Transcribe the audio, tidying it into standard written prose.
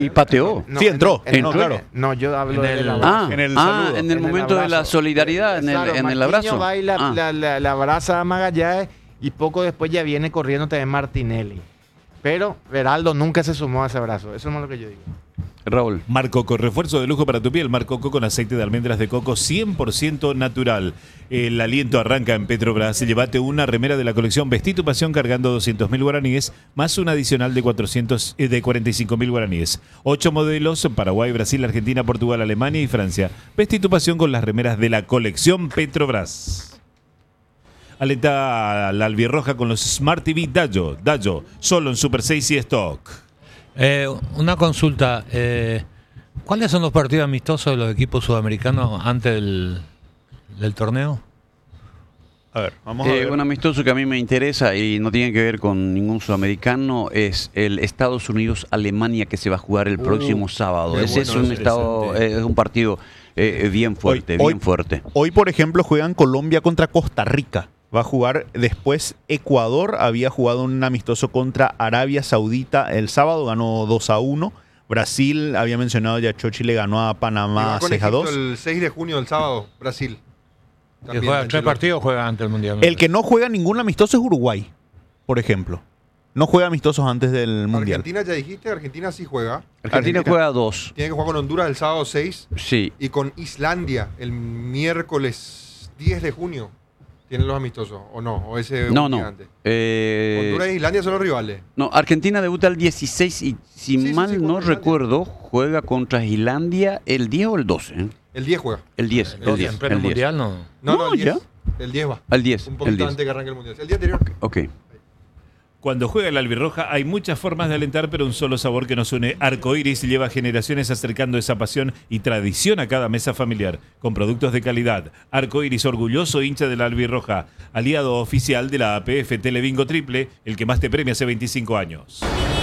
Y pateó. No, Sí, entró. entró. Claro. No, yo hablo En del el- abrazo. en el saludo. En el En el momento de la abrazo. solidaridad, en Claro, el Marquinhos abrazo. va y la abraza a Magallanes y poco después ya viene corriendo también Martinelli. Pero Beraldo nunca se sumó a ese abrazo. Eso es lo que yo digo. Raúl. Mar Coco, refuerzo de lujo para tu piel. Mar Coco con aceite de almendras de coco 100% natural. El aliento arranca en Petrobras. Llévate una remera de la colección Vestí tu pasión cargando 200.000 guaraníes más un adicional de 45.000 guaraníes. 8 modelos: Paraguay, Brasil, Argentina, Portugal, Alemania y Francia. Vestí tu pasión con las remeras de la colección Petrobras. Alenta a la albirroja con los Smart TV Dallo. Dallo, solo en Super 6 y Stock. Una consulta. ¿Cuáles son los partidos amistosos de los equipos sudamericanos antes del torneo? A ver, vamos a ver. Un amistoso que a mí me interesa y no tiene que ver con ningún sudamericano es el Estados Unidos-Alemania que se va a jugar el próximo sábado. qué Ese es bueno, es un partido bien fuerte, Hoy- bien fuerte. Hoy, por ejemplo, juegan Colombia contra Costa Rica. Va a jugar después Ecuador. Había jugado un amistoso contra Arabia Saudita el sábado, ganó 2-1. Brasil, había mencionado ya, Chochi le ganó a Y Panamá va con Egipto 6-2. el 6 de junio del sábado, Brasil. Que También, juega entre 3 los- partidos, juega antes del Mundial. El que no juega ningún amistoso es Uruguay, por ejemplo. No juega amistosos antes del Mundial. Argentina, ya dijiste, Argentina sí juega. Argentina juega 2. Tiene que jugar con Honduras el sábado 6 Sí. y con Islandia el miércoles 10 de junio. ¿Tienen los amistosos o no? ¿O ese No, un día no. antes? Honduras e Islandia son los rivales. No, Argentina debuta el 16 y si Sí, mal sí, no contra Islandia. recuerdo, juega contra Islandia el 10 o el 12. El 10 juega. El 10. El 10. en pleno El 10. Mundial no. No, el 10. ya. El 10 va. El 10. Un El poquito 10. antes que arranque el mundial. El día anterior. Ok. Cuando juega el albirroja hay muchas formas de alentar, pero un solo sabor que nos une. Arcoiris lleva generaciones acercando esa pasión y tradición a cada mesa familiar, con productos de calidad. Arcoiris, orgulloso hincha de la albirroja, aliado oficial de la APF Telebingo Triple, el que más te premia hace 25 años.